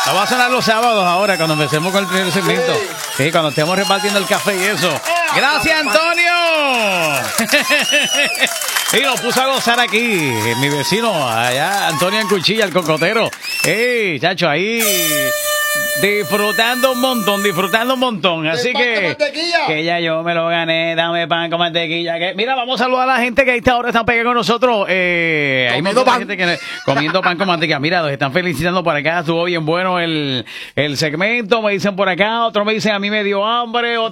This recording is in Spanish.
La va a sonar los sábados ahora cuando empecemos con el primer segmento. Sí, cuando estemos repartiendo el café y eso. ¡Gracias, Antonio! Sí, lo puso a gozar aquí, mi vecino, allá, Antonio en Cuchilla, el cocotero. Chacho, ahí disfrutando un montón. Así que ya yo me lo gané, dame pan con mantequilla. Mira, vamos a saludar a la gente que a esta hora están pegados con nosotros. Hay mucha gente que comiendo pan con mantequilla. Mira, los están felicitando por acá, estuvo bien bueno el segmento, me dicen por acá, otros me dicen a mí me dio hambre,